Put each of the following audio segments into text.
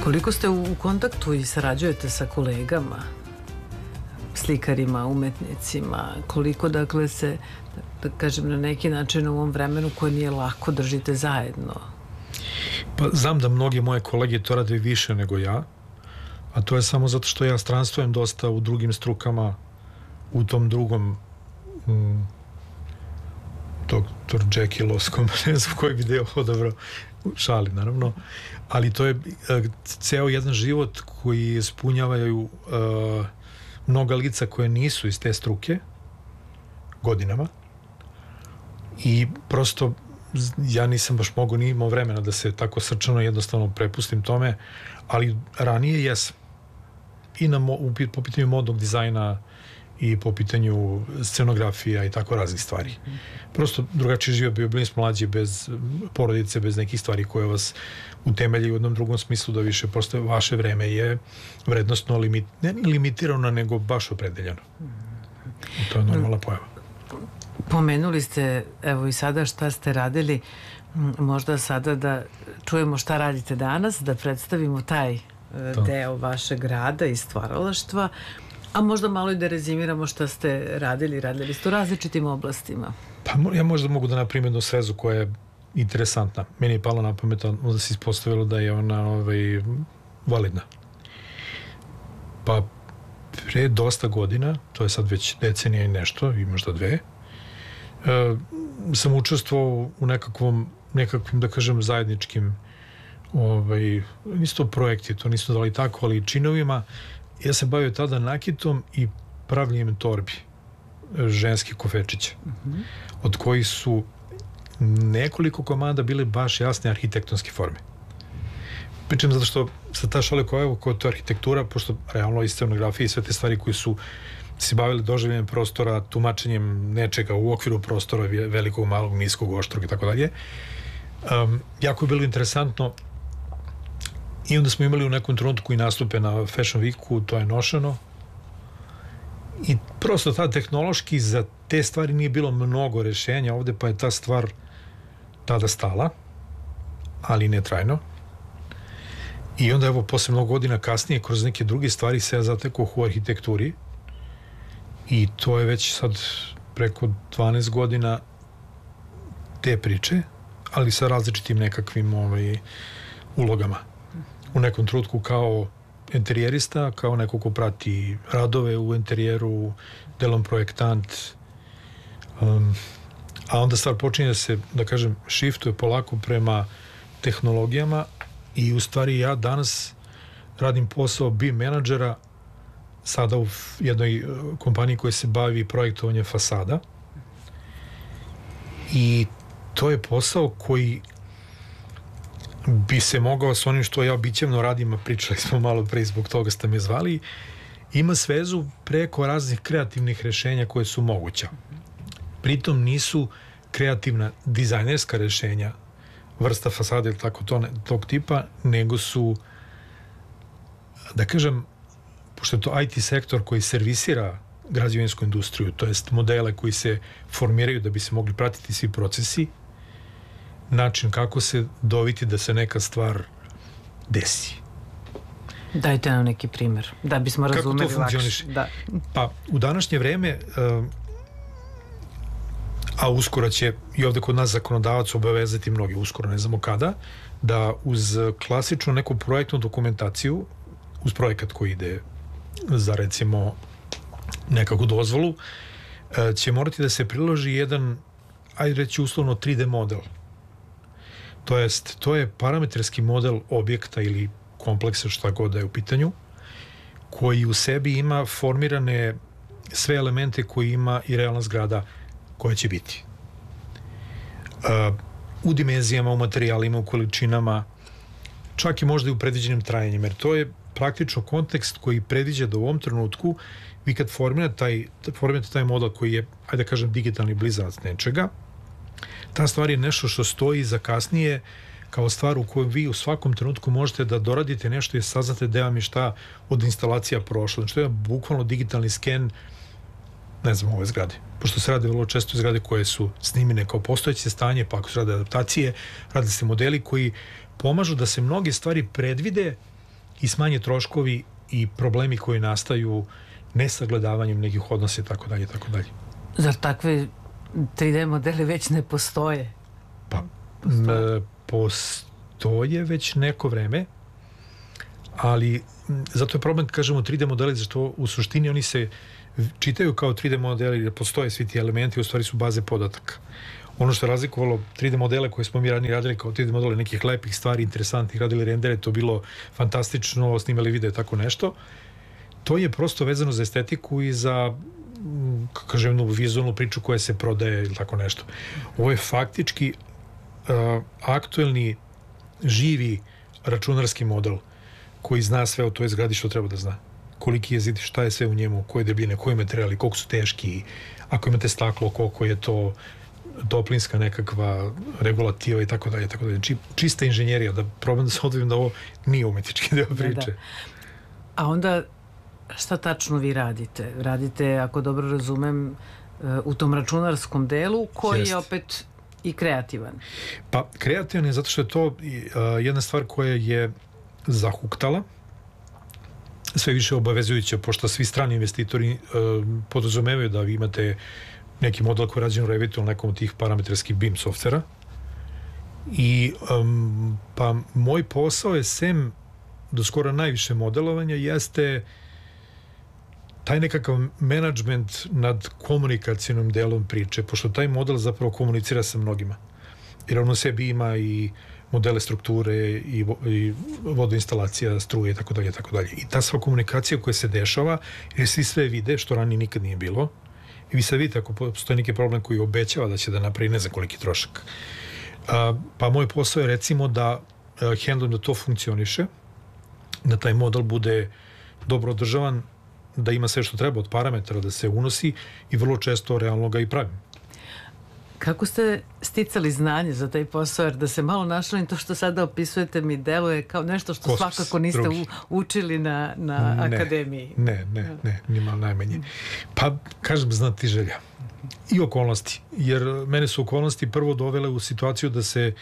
Koliko ste u kontaktu i sarađujete sa kolegama, slikarima, umetnicima, koliko dakle se, da kažem, na neki način u ovom vremenu koje nije lako držite zajedno? Pa znam da mnogi moje kolege to rade više nego ja, a to je samo zato što ja stranstvujem dosta u drugim strukama, u tom drugom Dr. Jekyll-ovskom, ne znam koji bi deo odabrao, šali naravno, ali to je ceo jedan život koji ispunjavaju mnoga lica koje nisu iz te struke godinama i prosto ja nisam baš mogao, ni imao vremena da se tako srčano jednostavno prepustim tome, ali ranije jesam i po pitanju modnog dizajna i po pitanju scenografija i tako raznih stvari. Prosto drugačiji život bio, bili smo mlađi, bez porodice, bez nekih stvari koje vas utemelji u jednom drugom smislu, da više prosto vaše vreme je vrednostno ne limitirano, nego baš opredeljeno. I to je normalna pojava. Pomenuli ste, evo i sada šta ste radili, možda sada da čujemo šta radite danas, da predstavimo taj deo vašeg rada i stvaralaštva, a možda malo i da rezimiramo šta ste radili ste u različitim oblastima. Pa ja možda mogu da napravim jednu svezu koja je interesantna. Meni je palo na pamet, onda se ispostavilo da je ona validna. Pa pre dosta godina, to je sad već decenija i nešto, i možda dve, sam učestvovao u nekakvim, da kažem, zajedničkim nisu to projekti, to nisu dali tako, ali činovima. Ja sam bavio tada nakitom i pravljenjem torbi, ženskih kofečića, od kojih su nekoliko komada bile baš jasne arhitektonske forme. Pričam zato što sa ta šale koja to arhitektura, pošto realno i scenografija i sve te stvari koji su se bavili doživljenjem prostora, tumačenjem nečega u okviru prostora, velikog, malog, niskog, oštrog i tako dalje. Jako je bilo interesantno. I onda smo imali u nekom trenutku i nastupe na Fashion Weeku, to je nošeno. I prosto ta tehnološki za te stvari nije bilo mnogo rešenja ovde, pa je ta stvar tada stala, ali ne trajno. I onda evo, posle mnogo godina kasnije, kroz neke druge stvari se ja zatekao u arhitekturi i to je već sad preko 12 godina te priče, ali sa različitim nekakvim ulogama. U nekom trenutku kao interijerista, kao neko ko prati radove u interijeru, delom projektant, a onda stvar počinje da se, da kažem, shiftuje polako prema tehnologijama i u stvari ja danas radim posao BIM menadžera sada u jednoj kompaniji koja se bavi projektovanjem fasada i to je posao koji bi se mogao s onim što ja običajno radim, a pričali smo malo pre, zbog toga ste me zvali, ima svezu preko raznih kreativnih rešenja koje su moguća. Pritom nisu kreativna dizajnerska rešenja, vrsta fasade ili tako tog tipa, nego su, da kažem, pošto je to IT sektor koji servisira građevinsku industriju, to jest modele koji se formiraju da bi se mogli pratiti svi procesi, način kako se doviti da se neka stvar desi. Dajte nam neki primer, da bismo razumeli lakše. Kako to funkcioniše? Pa, u današnje vreme, a uskoro će i ovde kod nas zakonodavac obavezati mnogi, uskoro ne znamo kada, da uz klasičnu neku projektnu dokumentaciju, uz projekat koji ide za, recimo, nekakvu dozvolu, će morati da se priloži jedan, ajde reći uslovno 3D model. To jest, to je parametarski model objekta ili kompleksa, šta god da je u pitanju, koji u sebi ima formirane sve elemente koji ima i realna zgrada koja će biti. U dimenzijama, u materijalima, u količinama, čak i možda i u predviđenim trajanjima, jer to je praktično kontekst koji predviđa da u ovom trenutku vi kad formirate taj model koji je, ajde da kažem, digitalni blizanac nečega, ta stvar je nešto što stoji za kasnije kao stvar u kojoj vi u svakom trenutku možete da doradite nešto i saznate da vam je šta od instalacija prošlo. Znači to je bukvalno digitalni sken, ne znam, ove zgrade. Pošto se rade vrlo često zgrade koje su snimine kao postojeće stanje, pa ako se rade adaptacije, rade se modeli koji pomažu da se mnoge stvari predvide i smanje troškovi i problemi koji nastaju nesagledavanjem nekih odnosa i tako dalje, tako dalje. Zar takve 3D modeli već ne postoje? Pa, postoje već neko vreme, ali zato je problem, kažemo, 3D modeli, zašto u suštini oni se čitaju kao 3D modeli, jer postoje svi ti elementi, u stvari su baze podataka. Ono što je razlikovalo 3D modele koje smo mi ranije radili kao 3D modele nekih lepih stvari, interesantnih, radili rendere, to bilo fantastično, snimali video i tako nešto. To je prosto vezano za estetiku i za, kažem, jednu vizualnu priču koja se prodaje ili tako nešto. Ovo je faktički aktuelni, živi računarski model koji zna sve o toj zgradi što treba da zna. Koliki je zid, šta je sve u njemu, koje debljine, koji materijali, koliko su teški, ako imate staklo, koliko je to toplinska nekakva regulativa i tako dalje, tako dalje. Čista inženjerija, da probam da se odvijem da ovo nije umetnički deo priče. Da. A onda šta tačno vi radite? Radite, ako dobro razumem, u tom računarskom delu koji je opet i kreativan. Pa kreativan je zato što je to jedna stvar koja je zahuktala, sve više obavezujuće, pošto svi strani investitori podrazumevaju da vi imate neki model koji je rađen u Revitu ili nekom od tih parametarskih BIM softvera. I pa moj posao je, sem do skoro najviše modelovanja, jeste taj nekakav menadžment nad komunikacijnom delom priče, pošto taj model zapravo komunicira sa mnogima. Jer on u sebi ima i modele strukture i vodoinstalacija, struje i tako dalje, tako dalje. I ta sva komunikacija koja se dešava, jer svi sve vide, što ranije nikad nije bilo. I vi sad vidite, ako postoji neki problem koji obećava da će da napravi ne znam koliki trošak. Pa moj posao je, recimo, da handlujem da to funkcioniše, da taj model bude dobro održavan, da ima sve što treba od parametara, da se unosi i vrlo često realno ga i pravim. Kako ste sticali znanje za taj posao, jer da se malo našalim, to što sada opisujete mi deluje kao nešto što svakako niste učili na akademiji. Ne, ni malo najmanje. Pa, kažem, znati želja. I okolnosti. Jer mene su okolnosti prvo dovele u situaciju da se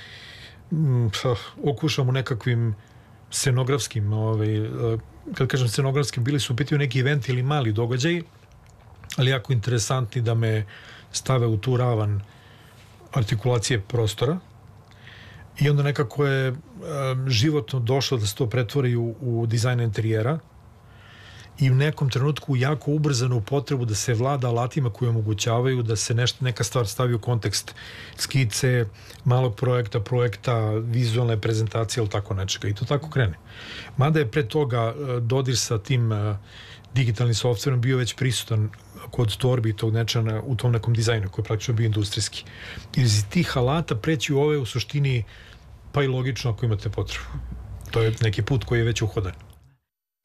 okušam u nekakvim scenografskim, kad kažem scenografskim, bili su u pitanju neki eventi ili mali događaji, ali jako interesantni da me stave u tu ravan artikulacije prostora i onda nekako je životno došlo da se to pretvori u dizajn interijera i u nekom trenutku jako ubrzanu potrebu da se vlada alatima koji omogućavaju da se neka stvar stavi u kontekst skice, malog projekta, vizualne prezentacije ili tako nečega i to tako krene. Mada je pre toga dodir sa tim digitalnim softverom bio već prisutan kod torbi i tog nečana u tom nekom dizajnu koji je praktično bio industrijski. Iz tih alata preći u ove u suštini pa i logično ako imate potrebu. To je neki put koji je već uhodan.